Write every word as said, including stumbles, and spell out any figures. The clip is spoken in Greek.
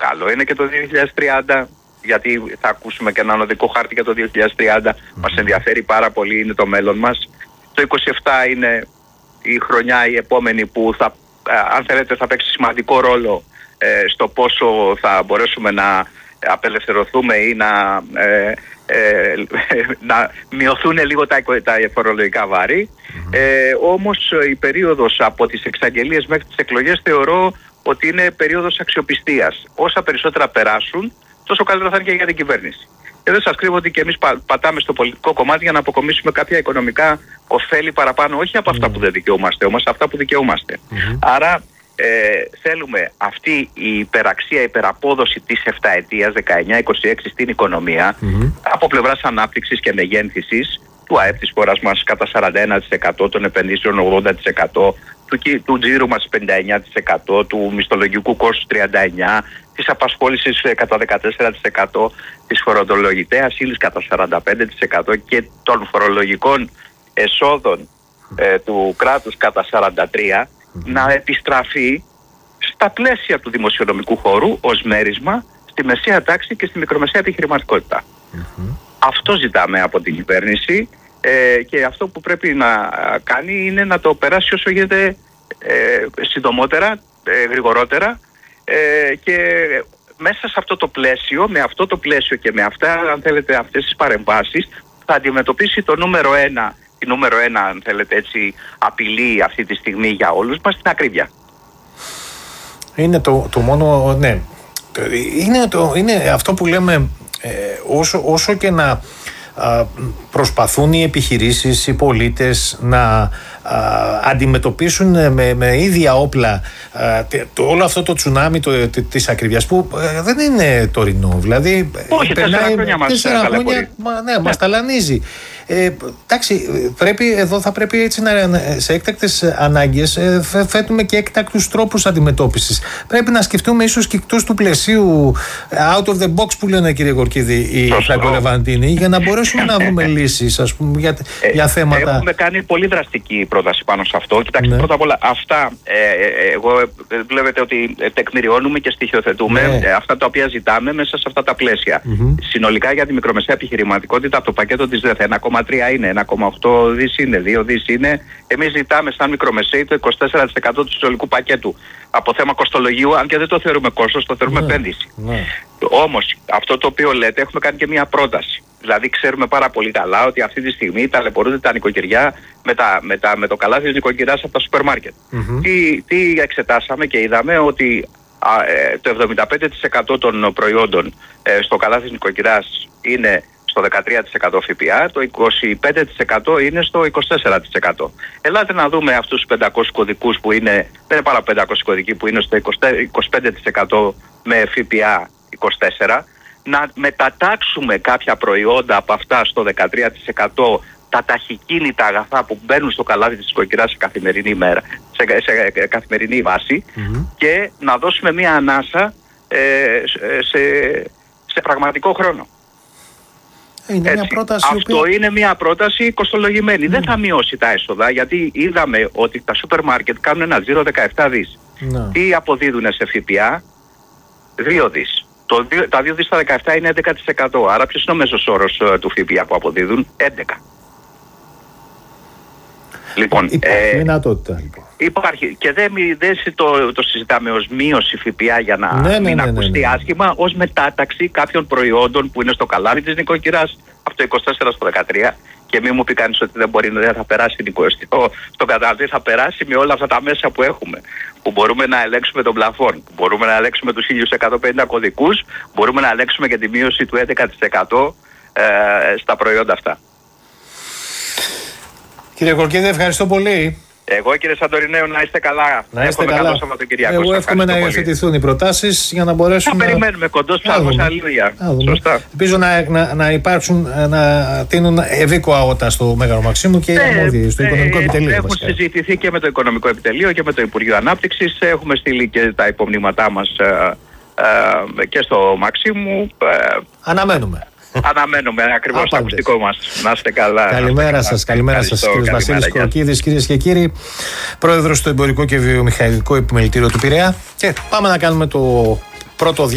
Καλό είναι και το δύο χιλιάδες τριάντα, γιατί θα ακούσουμε και έναν οδικό χάρτη για το δύο χιλιάδες τριάντα. Mm-hmm. Μας ενδιαφέρει πάρα πολύ, είναι το μέλλον μας. Το είκοσι επτά είναι η χρονιά η επόμενη που θα, αν θέλετε, θα παίξει σημαντικό ρόλο ε, στο πόσο θα μπορέσουμε να απελευθερωθούμε ή να, ε, ε, να μειωθούν λίγο τα, τα φορολογικά βάρη. Mm-hmm. Ε, όμως η περίοδος από τις εξαγγελίες μέχρι τις εκλογές θεωρώ ότι είναι περίοδος αξιοπιστίας. Όσα περισσότερα περάσουν, τόσο καλύτερα θα είναι και για την κυβέρνηση. Και δεν σας κρύβω ότι και εμείς πα, πατάμε στο πολιτικό κομμάτι για να αποκομίσουμε κάποια οικονομικά ωφέλη παραπάνω, όχι από αυτά mm. που δεν δικαιούμαστε, όμως αυτά που δικαιούμαστε. Mm-hmm. Άρα ε, θέλουμε αυτή η υπεραξία, υπεραπόδοση της επταετίας δεκαεννιά είκοσι έξι στην οικονομία, mm-hmm. από πλευράς ανάπτυξης και μεγένθησης του ΑΕΠ της χώρας μας κατά σαράντα ένα τοις εκατό, των επενδύσεων ογδόντα τοις εκατό, του, του τζίρου μας πενήντα εννιά τοις εκατό, του μισθολογικού κόστους τριάντα εννιά τοις εκατό, της απασχόλησης κατά δεκατέσσερα τοις εκατό, της φορολογητέας ύλης κατά σαράντα πέντε τοις εκατό και των φορολογικών εσόδων ε, του κράτους κατά σαράντα τρία τοις εκατό, να επιστραφεί στα πλαίσια του δημοσιονομικού χώρου ως μέρισμα στη μεσαία τάξη και στη μικρομεσαία επιχειρηματικότητα. Mm-hmm. Αυτό ζητάμε από την κυβέρνηση ε, και αυτό που πρέπει να κάνει είναι να το περάσει όσο γίνεται ε, συντομότερα, ε, γρηγορότερα, ε, και μέσα σε αυτό το πλαίσιο, με αυτό το πλαίσιο και με αυτά, αν θέλετε, αυτές τις παρεμβάσεις, θα αντιμετωπίσει το νούμερο ένα, η νούμερο ένα, αν θέλετε έτσι, απειλή αυτή τη στιγμή για όλους μας, την ακρίβεια. Είναι το, το μόνο, ναι, είναι, το, είναι αυτό που λέμε, ε, όσο, όσο και να α, προσπαθούν οι επιχειρήσεις, οι πολίτες να α, αντιμετωπίσουν με, με ίδια όπλα α, το, όλο αυτό το τσουνάμι το, της ακρίβειας που α, δεν είναι τωρινό, δηλαδή όχι, περνάει, τέσσερα χρόνια μας, τέσσερα χρόνια, μα, ναι, ναι. μας ταλανίζει. Ε, εντάξει, πρέπει, εδώ θα πρέπει έτσι να, σε έκτακτες ανάγκες ε, φέτουμε και έκτακτους τρόπους αντιμετώπισης. Πρέπει να σκεφτούμε ίσως και εκτός του πλαισίου out of the box που λένε, κύριε Γορκίδη, οι Φραγκο-Λεβαντίνοι, για να μπορέσουμε να βρούμε λύσεις, ας πούμε, για, ε, για θέματα. Έχουμε κάνει πολύ δραστική πρόταση πάνω σε αυτό. Κοιτάξτε, ναι. πρώτα απ' όλα αυτά, ε, ε, εγώ ε, βλέπετε ότι τεκμηριώνουμε και στοιχειοθετούμε ναι. ε, αυτά τα οποία ζητάμε μέσα σε αυτά τα πλαίσια. Mm-hmm. Συνολικά για τη μικρομεσαία επιχειρηματικότητα από το πακέτο της ΔΕΘ ένα κόμμα τρία είναι, ένα κόμμα οκτώ δις είναι, δύο δις είναι. Εμείς ζητάμε σαν μικρομεσαίοι το είκοσι τέσσερα τοις εκατό του συνολικού πακέτου. Από θέμα κοστολογίου, αν και δεν το θεωρούμε κόστος, το θεωρούμε ναι, επένδυση. Ναι. Όμως, αυτό το οποίο λέτε, έχουμε κάνει και μια πρόταση. Δηλαδή, ξέρουμε πάρα πολύ καλά ότι αυτή τη στιγμή ταλαιπωρούνται τα νοικοκυριά με, τα, με, τα, με το καλάθι της νοικοκυριάς από τα σούπερ μάρκετ. Mm-hmm. Τι, τι εξετάσαμε και είδαμε ότι α, ε, το εβδομήντα πέντε τοις εκατό των προϊόντων ε, στο καλάθι της νοικοκυριάς είναι στο δεκατρία τοις εκατό ΦΠΑ, το είκοσι πέντε τοις εκατό είναι στο είκοσι τέσσερα τοις εκατό. Ελάτε να δούμε αυτούς τους πεντακόσιους κωδικούς που είναι, δεν είναι πάρα πεντακόσιοι κωδικοί που είναι στο είκοσι πέντε τοις εκατό με ΦΠΑ είκοσι τέσσερα τοις εκατό, να μετατάξουμε κάποια προϊόντα από αυτά στο δεκατρία τοις εκατό, τα ταχυκίνητα αγαθά που μπαίνουν στο καλάθι της νοικοκυράς σε καθημερινή μέρα, σε, σε καθημερινή βάση, mm-hmm. και να δώσουμε μία ανάσα ε, σε, σε πραγματικό χρόνο. Είναι μια πρόταση Αυτό οποία... είναι μια πρόταση κοστολογημένη. Mm. Δεν θα μειώσει τα έσοδα, γιατί είδαμε ότι τα σούπερ μάρκετ κάνουν ένα τζίρο δεκαεπτά δις. Mm. Τι αποδίδουν σε ΦΠΑ? δύο δις. Το, τα δύο δις στα δεκαεπτά είναι έντεκα τοις εκατό. Άρα ποιος είναι ο μέσος όρος uh, του ΦΠΑ που αποδίδουν? έντεκα. Λοιπόν, υπάρχει ε, δυνατότητα λοιπόν. Υπάρχει και δεν, δεν το, το συζητάμε ως μείωση ΦΠΑ για να ναι, ναι, μην ναι, ακουστεί ναι, ναι, ναι. άσχημα, ως μετάταξη κάποιων προϊόντων που είναι στο καλάθι της νοικοκυράς από το είκοσι τέσσερα στο δεκατρία, και μην μου πει κανείς ότι δεν μπορεί, δεν θα περάσει στο, στο καταναλωτή, θα περάσει με όλα αυτά τα μέσα που έχουμε, που μπορούμε να ελέγξουμε τον πλαφόν, που μπορούμε να ελέγξουμε τους χίλια εκατόν πενήντα κωδικούς, μπορούμε να ελέγξουμε και τη μείωση του έντεκα τοις εκατό ε, στα προϊόντα αυτά. Κύριε Γορκίδη, ευχαριστώ πολύ. Εγώ, κύριε Σαντορινέου, να είστε καλά. Να είστε καλά. Καλό Σαββατοκυριακό. Εγώ εύχομαι να υιοθετηθούν οι προτάσεις για να μπορέσουμε. Να περιμένουμε κοντός ψάχνος, αλληλούια. Σωστά. Ελπίζω να, να, να υπάρξουν, να τείνουν ευήκο αότα στο Μέγαρο Μαξίμου και οι αρμόδιοι στο Οικονομικό ε, Επιτελείο. Έχουν βασικά συζητηθεί και με το Οικονομικό Επιτελείο και με το Υπουργείο Ανάπτυξης. Έχουμε στείλει και τα υπομνήματά μας ε, ε, και στο Μαξίμου. Ε, Αναμένουμε. Αναμένουμε ακριβώς το ακουστικό μας. Να είστε καλά. Καλημέρα σας, καλημέρα σας, κύριος Βασίλης Κορκίδης, κυρίες και κύριοι, πρόεδρος του Εμπορικό και Βιομηχανικό Επιμελητήριο του Πειραιά. Και πάμε να κάνουμε το πρώτο διάστημα.